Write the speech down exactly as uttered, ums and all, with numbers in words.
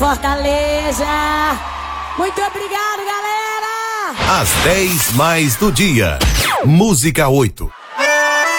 Fortaleza. Muito obrigado, galera. Às dez mais do dia. Música oito.